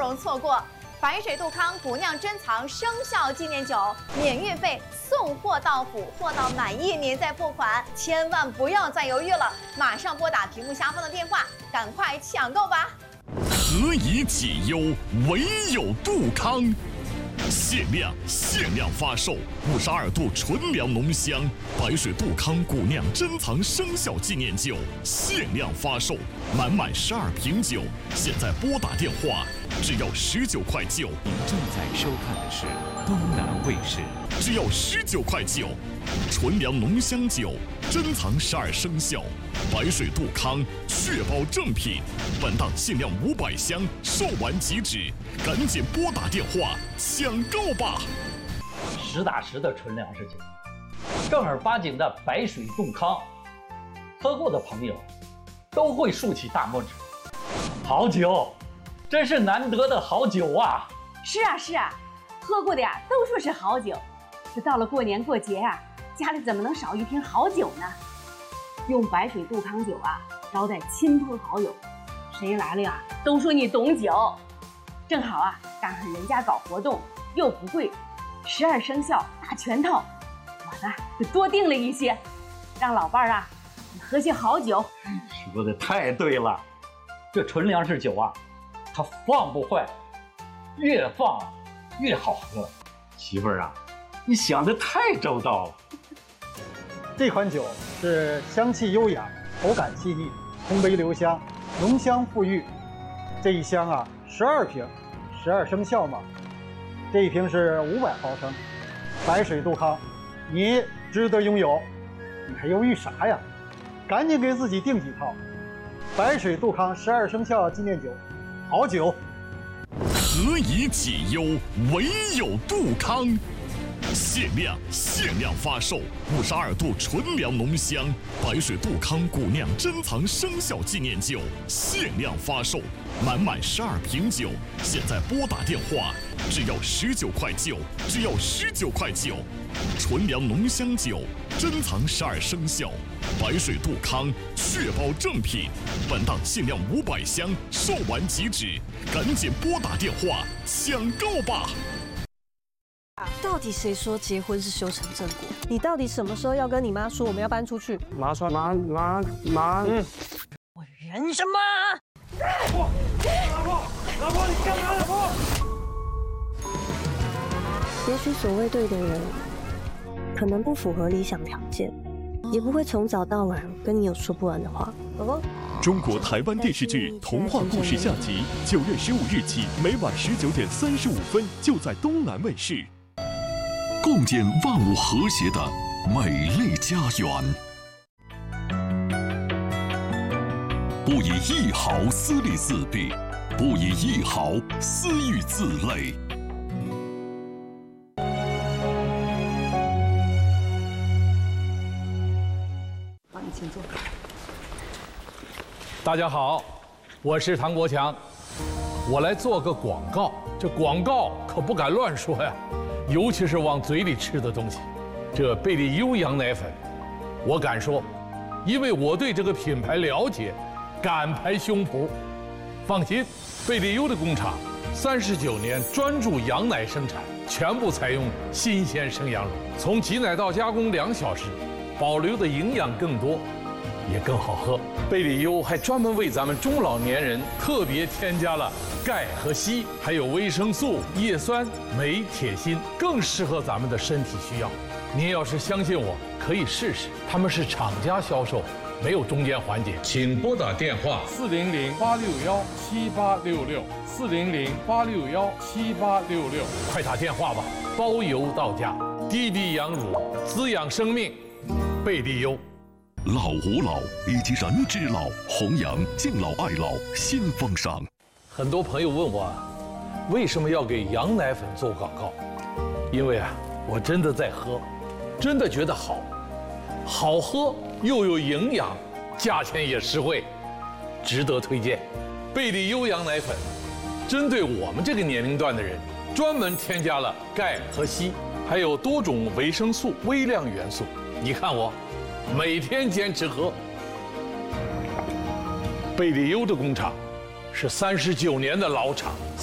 容错过。白水杜康古酿珍藏生肖纪念酒，免运费，送货到府，货到满意您再付款，千万不要再犹豫了，马上拨打屏幕下方的电话，赶快抢购吧！ 何以解忧，唯有杜康。限量发售，52度纯粮浓香白水杜康古酿珍藏生肖纪念酒，限量发售，满12瓶酒，现在拨打电话，只要19.9块。 您正在收看的是东南卫视， 只要19.9块，纯粮浓香酒，珍藏12生肖，白水杜康，确保正品。本档限量500箱，售完即止，赶紧拨打电话抢购吧！ 实打实的纯粮食酒，正儿八经的白水杜康，喝过的朋友都会竖起大拇指。好酒，真是难得的好酒啊！ 是啊，喝过的呀都说是好酒，这到了过年过节啊，家里怎么能少一瓶好酒呢？用白水杜康酒啊招待亲朋好友，谁来了呀都说你懂酒。正好啊赶上人家搞活动又不贵，12生肖大全套，我呢就多订了一些，让老伴儿啊喝些好酒。 说的太对了，这纯粮食酒啊，它放不坏，越放越好喝。媳妇儿啊，你想的太周到了。 这款酒是香气优雅，口感细腻，通杯留香，浓香馥郁。这一箱啊，12瓶，12生肖嘛。这一瓶是500毫升，白水杜康，你值得拥有，你还犹豫啥呀？赶紧给自己订几套。白水杜康12生肖纪念酒，好酒。 何以解忧，唯有杜康。限量发售，52度纯粮浓香白水杜康古酿珍藏生肖纪念酒，限量发售，满12瓶酒，现在拨打电话，只要19.9块，只要19.9块。纯粮浓香酒，珍藏12生肖，白水杜康，确保正品。本档限量500箱，售完即止，赶紧拨打电话抢购吧！ 到底谁说结婚是修成正果？你到底什么时候要跟你妈说我们要搬出去？ 妈， 我忍什么？ 老婆，你干嘛？老婆。 也许所谓对的人，可能不符合理想条件，也不会从早到晚跟你有说不完的话。宝宝， 中国台湾电视剧《童话故事》下集，9月15日起，每晚19点35分，就在东南卫视。 共建万物和谐的美丽家园，不以一毫私利自弊，不以一毫私欲自累。 帮你请坐。 大家好，我是唐国强，我来做个广告。这广告可不敢乱说呀。尤其是往嘴里吃的东西，这贝利优羊奶粉，我敢说，因为我对这个品牌了解，敢拍胸脯。放心，贝利优的工厂39年专注羊奶生产，全部采用新鲜生羊乳，从挤奶到加工2小时，保留的营养更多，也更好喝。贝利优还专门为咱们中老年人特别添加了钙和硒，还有维生素、叶酸、镁、铁、锌，更适合咱们的身体需要。您要是相信我，可以试试。他们是厂家销售，没有中间环节。请拨打电话400-861-7866，400-861-7866，快打电话吧，包邮到家。滴滴羊乳，滋养生命，贝利优。 老吾老以及人之老，弘扬敬老爱老新风尚。 很多朋友问我，为什么要给羊奶粉做广告？因为啊，我真的在喝，真的觉得好，好喝又有营养，价钱也实惠，值得推荐。贝利优羊奶粉，针对我们这个年龄段的人，专门添加了钙和硒，还有多种维生素、微量元素。你看我，每天坚持喝。贝利优的工厂是39年的老厂